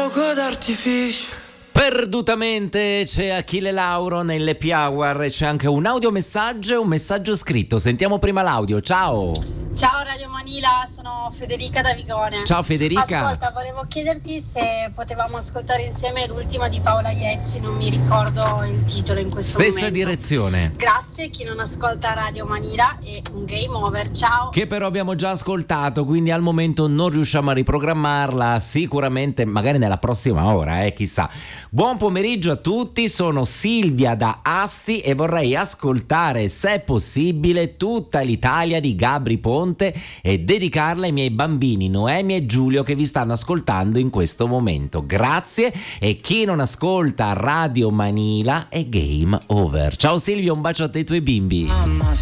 fuoco d'artificio. Perdutamente c'è Achille Lauro nell'Happy Hour e c'è anche un audiomessaggio e un messaggio scritto. Sentiamo prima l'audio. Ciao. Ciao Radio Manila, sono Federica da Vigone. Ciao Federica. Ascolta, volevo chiederti se potevamo ascoltare insieme l'ultima di Paola Iezzi, non mi ricordo il titolo in questo momento. Stessa direzione. Grazie, chi non ascolta Radio Manila e un game over, ciao. Che però abbiamo già ascoltato, quindi al momento non riusciamo a riprogrammarla, sicuramente magari nella prossima ora, chissà. Buon pomeriggio a tutti, sono Silvia da Asti e vorrei ascoltare, se è possibile, Tutta l'Italia di Gabri Ponte e dedicarla ai miei bambini Noemi e Giulio che vi stanno ascoltando in questo momento. Grazie, e chi non ascolta Radio Manila è game over. Ciao Silvia, un bacio a te e ai tuoi bimbi.